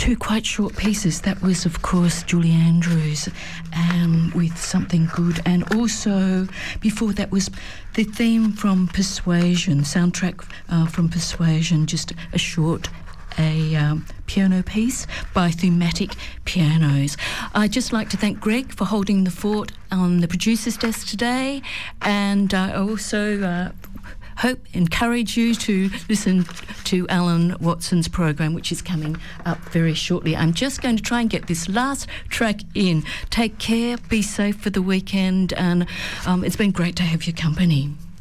two quite short pieces. That was, of course, Julie Andrews with Something Good, and also before that was the theme from Persuasion, soundtrack from Persuasion, just a short piano piece by Thematic Pianos. I'd just like to thank Greg for holding the fort on the producer's desk today, and I also encourage you to listen to Alan Watson's program, which is coming up very shortly. I'm just going to try and get this last track in. Take care, be safe for the weekend, and it's been great to have your company.